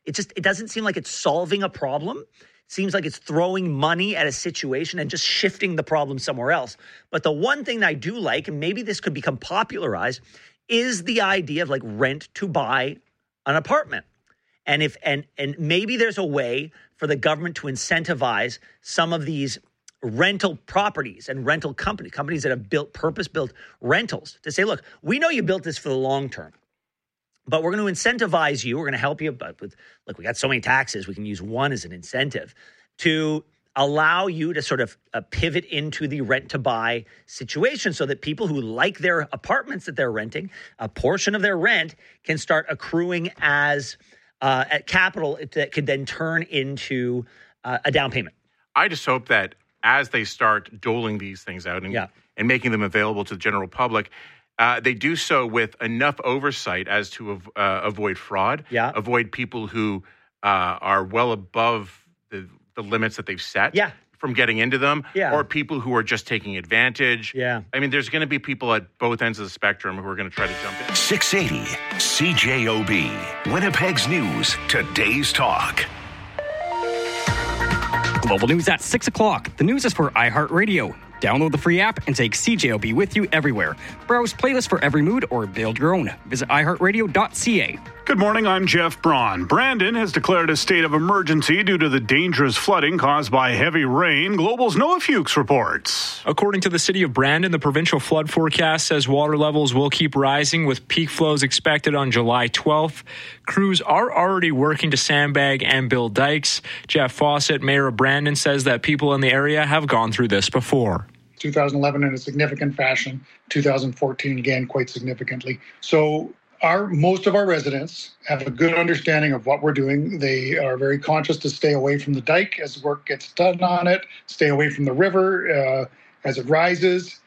It doesn't seem like it's solving a problem. It seems like it's throwing money at a situation and just shifting the problem somewhere else. But the one thing that I do like, and maybe this could become popularized, is the idea of like rent to buy an apartment. And maybe there's a way for the government to incentivize some of these rental properties and rental companies that have built purpose-built rentals to say, look, we know you built this for the long term, but we're going to incentivize you. We're going to help you. But we got so many taxes. We can use one as an incentive to allow you to sort of pivot into the rent to buy situation so that people who like their apartments that they're renting, a portion of their rent can start accruing as at capital that could then turn into a down payment. I just hope that as they start doling these things out and making them available to the general public, they do so with enough oversight as to avoid fraud, avoid people who are well above the limits that they've set from getting into them, or people who are just taking advantage. I mean, there's going to be people at both ends of the spectrum who are going to try to jump in. 680 CJOB, Winnipeg's News, today's talk. Global News at 6 o'clock. The news is for iHeartRadio. Download the free app and take CJOB with you everywhere. Browse playlists for every mood or build your own. Visit iHeartRadio.ca. Good morning, I'm Jeff Braun. Brandon has declared a state of emergency due to the dangerous flooding caused by heavy rain. Global's Noah Fuchs reports. According to the city of Brandon, the provincial flood forecast says water levels will keep rising with peak flows expected on July 12th. Crews are already working to sandbag and build dikes. Jeff Fawcett, mayor of Brandon, says that people in the area have gone through this before. 2011 in a significant fashion, 2014 again quite significantly. So most of our residents have a good understanding of what we're doing. They are very conscious to stay away from the dike as work gets done on it, stay away from the river as it rises.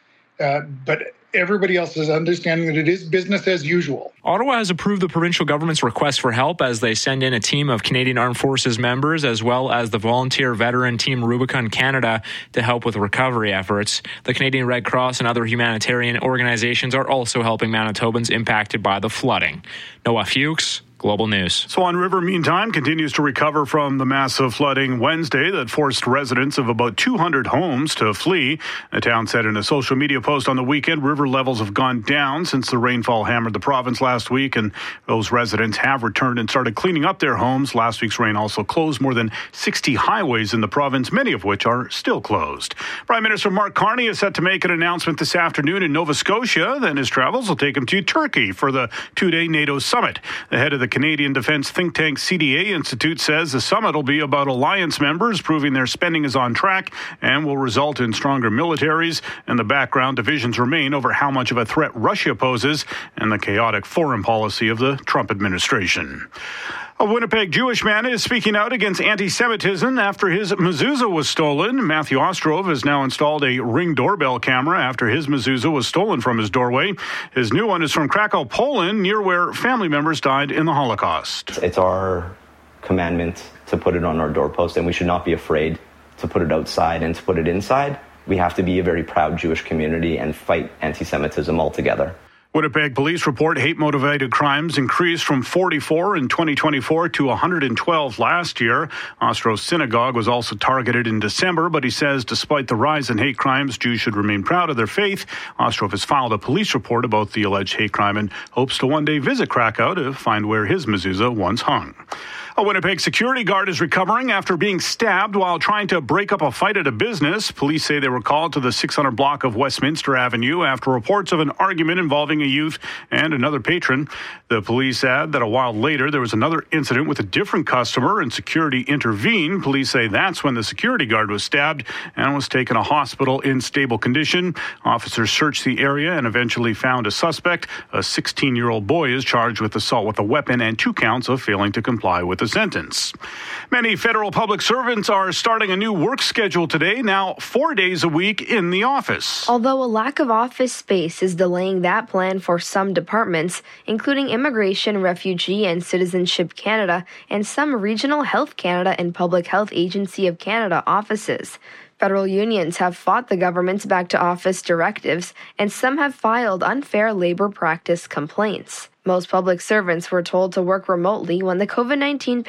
But everybody else is understanding that it is business as usual. Ottawa has approved the provincial government's request for help as they send in a team of Canadian Armed Forces members as well as the volunteer veteran team Rubicon Canada to help with recovery efforts. The Canadian Red Cross and other humanitarian organizations are also helping Manitobans impacted by the flooding. Noah Fuchs, Global News. Swan River, meantime, continues to recover from the massive flooding Wednesday that forced residents of about 200 homes to flee. The town said in a social media post on the weekend, river levels have gone down since the rainfall hammered the province last week, and those residents have returned and started cleaning up their homes. Last week's rain also closed more than 60 highways in the province, many of which are still closed. Prime Minister Mark Carney is set to make an announcement this afternoon in Nova Scotia. Then his travels will take him to Turkey for the two-day NATO summit. The head of the Canadian defense think tank CDA Institute says the summit will be about alliance members proving their spending is on track and will result in stronger militaries. In the background, divisions remain over how much of a threat Russia poses and the chaotic foreign policy of the Trump administration. A Winnipeg Jewish man is speaking out against anti-Semitism after his mezuzah was stolen. Matthew Ostrov has now installed a Ring doorbell camera after his mezuzah was stolen from his doorway. His new one is from Krakow, Poland, near where family members died in the Holocaust. It's our commandment to put it on our doorpost, and we should not be afraid to put it outside and to put it inside. We have to be a very proud Jewish community and fight anti-Semitism altogether. Winnipeg police report hate-motivated crimes increased from 44 in 2024 to 112 last year. Ostrov's synagogue was also targeted in December, but he says despite the rise in hate crimes, Jews should remain proud of their faith. Ostrov has filed a police report about the alleged hate crime and hopes to one day visit Krakow to find where his mezuzah once hung. A Winnipeg security guard is recovering after being stabbed while trying to break up a fight at a business. Police say they were called to the 600 block of Westminster Avenue after reports of an argument involving a youth and another patron. The police add that a while later there was another incident with a different customer and security intervened. Police say that's when the security guard was stabbed and was taken to hospital in stable condition. Officers searched the area and eventually found a suspect. A 16-year-old boy is charged with assault with a weapon and 2 counts of failing to comply with the sentence. Many federal public servants are starting a new work schedule today, now 4 days a week in the office. Although a lack of office space is delaying that plan for some departments, including Immigration, Refugee and Citizenship Canada and some Regional Health Canada and Public Health Agency of Canada offices. Federal unions have fought the government's back-to-office directives, and some have filed unfair labor practice complaints. Most public servants were told to work remotely when the COVID-19